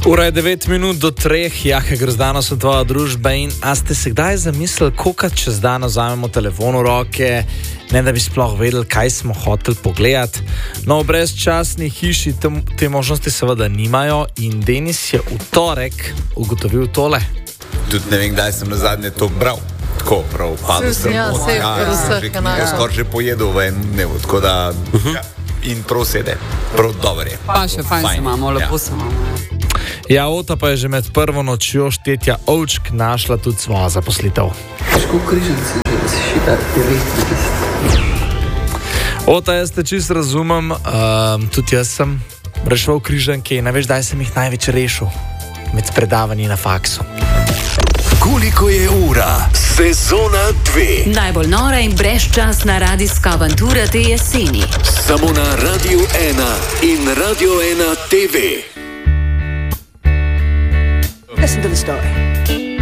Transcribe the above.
Ura je 9 minut do 3, Jahe Grozdano so tvoja družba in a ste se kdaj zamislili, koliko čez dan vzamemo telefon v roke, ne da bi sploh vedeli, kaj smo hoteli pogledati. No, v brezčasni hiši te možnosti seveda nimajo in Denis je v torek ugotovil tole. Tudi ne vem, kdaj sem nazadnje to bral. Tako prav, padel sem. Skoraj že pojedel v enem dnevu, tako da in prav sede, prav dober je. Pa še fajn se imamo, lepo se imamo. Ja, Ota pa je že med prvo nočjo štetja ovčk našla tudi svojo zaposlitev. Težko križanci, da si šita 19. Ota, jaz te čist razumem, tudi jaz sem reševal križanke in ne veš, daj sem jih največ rešil med predavanji na faksu. Koliko je ura? Sezona 2. Najbolj nora in brezčasna radijska avantura te jeseni. Samo na Radio 1 in Radio 1 TV. Listen to the story.